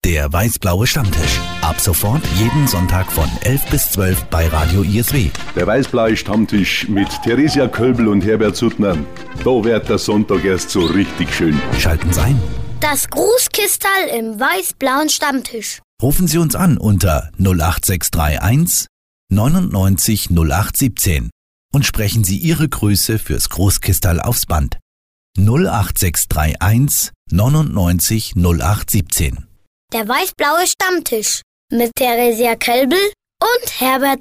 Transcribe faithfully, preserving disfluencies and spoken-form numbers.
Der weiß-blaue Stammtisch. Ab sofort jeden Sonntag von elf bis zwölf bei Radio I S W. Der weiß-blaue Stammtisch mit Theresia Kölbel und Herbert Suttner. Da wird der Sonntag erst so richtig schön. Schalten Sie ein. Das Grußkistal im weiß-blauen Stammtisch. Rufen Sie uns an unter null acht sechs drei eins neunundneunzig null acht siebzehn und sprechen Sie Ihre Grüße fürs Großkistal aufs Band. null acht sechs drei eins neunundneunzig null acht siebzehn. Der weiß-blaue Stammtisch mit Theresia Kölbel und Herbert